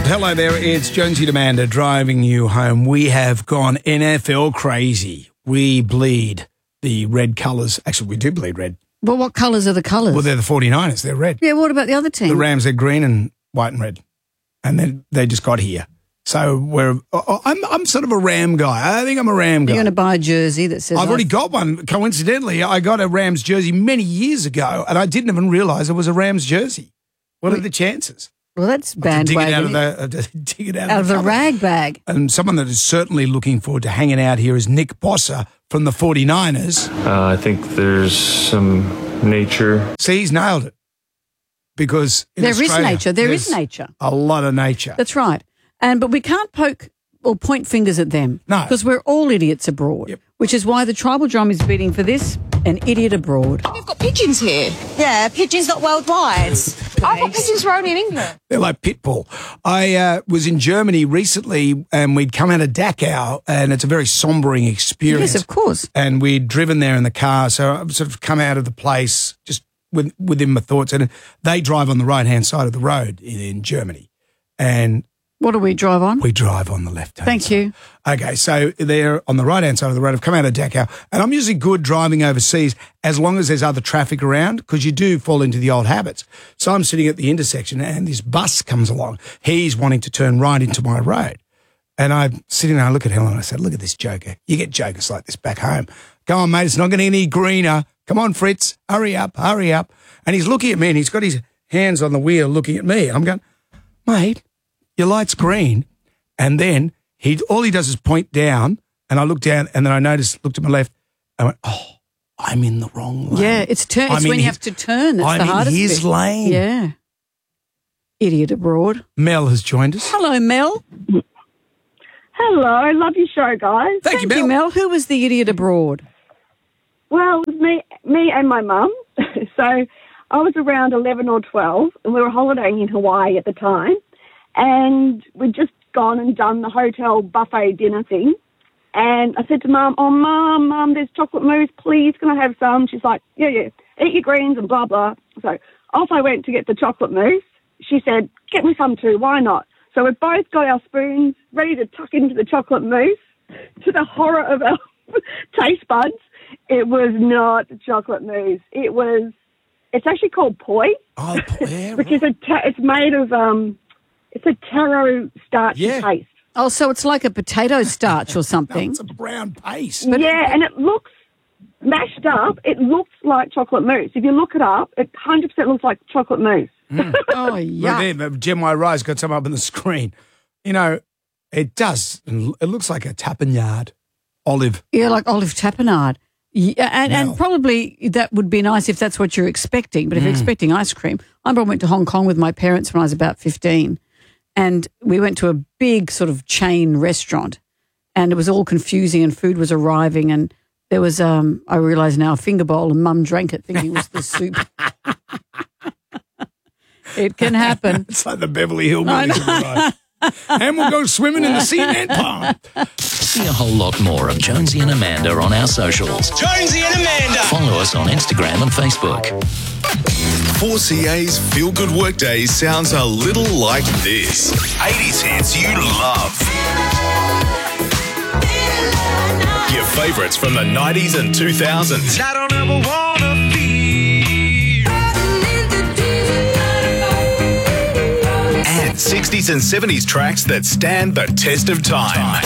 Hello there, it's Jonesy and Amanda driving you home. We have gone NFL crazy. We bleed the red colours. Actually, we do bleed red. Well, what colours are the colours? Well, they're the 49ers. They're red. Yeah, what about the other team? The Rams, they're green and white and red. And then they just got here. So I'm sort of a Ram guy. I think I'm a Ram guy. You're going to buy a jersey that says... I've already got one. Coincidentally, I got a Rams jersey many years ago, and I didn't even realise it was a Rams jersey. What are the chances? Well, that's bandwagon. Dig it out of the cupboard. rag bag. And someone that is certainly looking forward to hanging out here is Nick Bossa from the 49ers. I think there's some nature. See, he's nailed it. Because there is nature. There is nature. A lot of nature. That's right. But we can't poke or point fingers at them. No. Because we're all idiots abroad. Yep. Which is why the tribal drum is beating for this, an idiot abroad. You've got pigeons here. Yeah, pigeons not worldwide. I've got pigeons for only in England. They're like Pitbull. I was in Germany recently and we'd come out of Dachau and it's a very sombering experience. Yes, of course. And we'd driven there in the car. So I've sort of come out of the place just within my thoughts. And they drive on the right-hand side of the road in Germany. And what do we drive on? we drive on the left-hand Thank side. you. Okay, so they're on the right-hand side of the road. I've come out of Dachau, and I'm usually good driving overseas as long as there's other traffic around because you do fall into the old habits. So I'm sitting at the intersection, and this bus comes along. He's wanting to turn right into my road. And I'm sitting there, I look at Helen, and I said, look at this joker. You get jokers like this back home. Go on, mate, it's not going to get any greener. Come on, Fritz, hurry up, hurry up. And he's looking at me, and he's got his hands on the wheel looking at me. I'm going, mate, your light's green. And then all he does is point down, and I look down, and then I looked to my left, and I went, oh, I'm in the wrong lane. Yeah, it's when you have to turn. That's the hardest I'm in his bit. lane. Yeah. Idiot abroad. Mel has joined us. Hello, Mel. Hello, love your show, guys. Thank you, Mel. Who was the idiot abroad? Well, it was me and my mum. So I was around 11 or 12, and we were holidaying in Hawaii at the time. And we'd just gone and done the hotel buffet dinner thing. And I said to Mum, oh, Mum, there's chocolate mousse. Please, can I have some? She's like, yeah, eat your greens and blah, blah. So off I went to get the chocolate mousse. She said, get me some too. Why not? So we both got our spoons ready to tuck into the chocolate mousse. To the horror of our taste buds, it was not chocolate mousse. It's actually called poi. Oh, yeah, which is it's made of... it's a taro starchy paste. Oh, so it's like a potato starch or something. No, it's a brown paste. Yeah, and it looks mashed up. It looks like chocolate mousse. If you look it up, it 100% looks like chocolate mousse. Oh, yeah. Jem Rise got some up on the screen. You know, it does. It looks like a tapenade olive. Yeah, like olive tapenade. Yeah, and probably that would be nice if that's what you're expecting. But if you're expecting ice cream, I went to Hong Kong with my parents when I was about 15, and we went to a big sort of chain restaurant, and it was all confusing, and food was arriving, and there was I realise now, a finger bowl, and Mum drank it thinking it was the soup. It can happen. It's like the Beverly Hillbillies. And we'll go swimming in the cement pond. See a whole lot more of Jonesy and Amanda on our socials. Jonesy and Amanda. Follow us on Instagram and Facebook. 4CA's Feel Good Workday sounds a little like this. 80s hits you love. Your favourites from the 90s and 2000s. I don't ever want to feel. And 60s and 70s tracks that stand the test of time.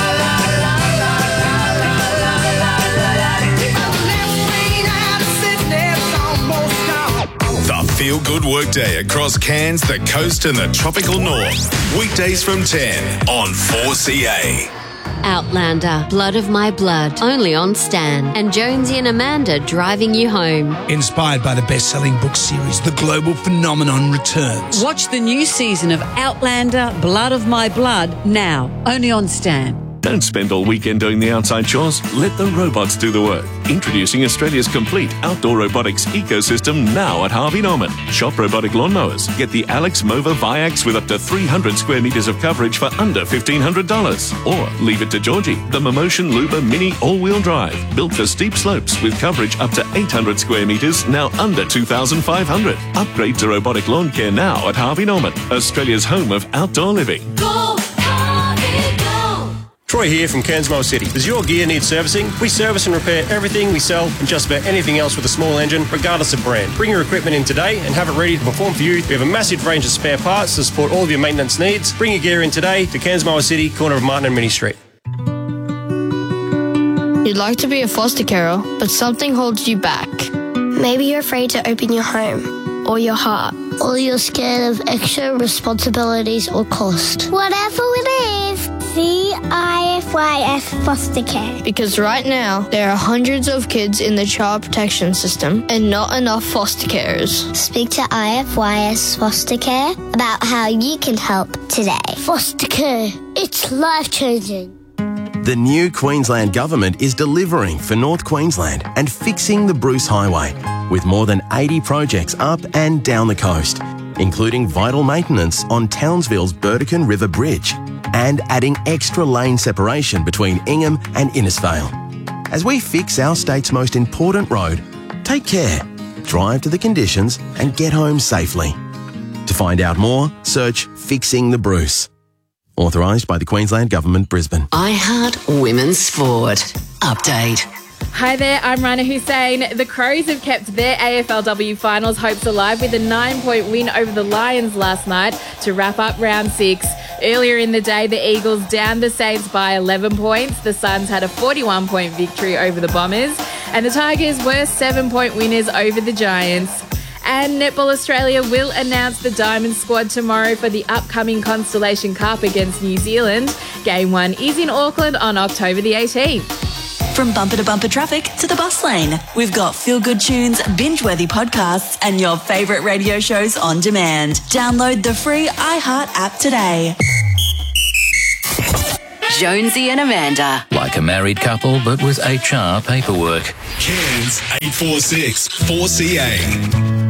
The Feel Good Workday across Cairns, the coast and the tropical north. Weekdays from 10 on 4CA. Outlander, Blood of My Blood, only on Stan. And Jonesy and Amanda driving you home. Inspired by the best-selling book series, The Global Phenomenon returns. Watch the new season of Outlander, Blood of My Blood now, only on Stan. Don't spend all weekend doing the outside chores. Let the robots do the work. Introducing Australia's complete outdoor robotics ecosystem now at Harvey Norman. Shop robotic lawnmowers. Get the Alex Mova Viax with up to 300 square metres of coverage for under $1,500. Or leave it to Georgie, the Momotion Luba Mini all-wheel drive. Built for steep slopes with coverage up to 800 square metres, now under $2,500. Upgrade to robotic lawn care now at Harvey Norman, Australia's home of outdoor living. Go, Harvey, go! Troy here from Cairns City. Does your gear need servicing? We service and repair everything we sell and just about anything else with a small engine, regardless of brand. Bring your equipment in today and have it ready to perform for you. We have a massive range of spare parts to support all of your maintenance needs. Bring your gear in today to Cairns City, corner of Martin and Minnie Street. You'd like to be a foster carer, but something holds you back. Maybe you're afraid to open your home or your heart, or you're scared of extra responsibilities or cost. Whatever it is, CIFYS Foster Care. Because right now, there are hundreds of kids in the child protection system and not enough foster carers. Speak to IFYS Foster Care about how you can help today. Foster care, it's life-changing. The new Queensland Government is delivering for North Queensland and fixing the Bruce Highway with more than 80 projects up and down the coast, including vital maintenance on Townsville's Burdekin River Bridge and adding extra lane separation between Ingham and Innisfail. As we fix our state's most important road, take care, drive to the conditions and get home safely. To find out more, search Fixing the Bruce. Authorised by the Queensland Government, Brisbane. iHeart Women's Sport. Update. Hi there, I'm Rana Hussein. The Crows have kept their AFLW finals hopes alive with a 9-point win over the Lions last night to wrap up round 6. Earlier in the day, the Eagles downed the Saints by 11 points. The Suns had a 41-point victory over the Bombers. And the Tigers were 7-point winners over the Giants. And Netball Australia will announce the Diamond squad tomorrow for the upcoming Constellation Cup against New Zealand. Game 1 is in Auckland on October the 18th. From bumper to bumper traffic to the bus lane, we've got feel-good tunes, binge-worthy podcasts and your favourite radio shows on demand. Download the free iHeart app today. Jonesy and Amanda. Like a married couple, but with HR paperwork. Cairns 846 4CA.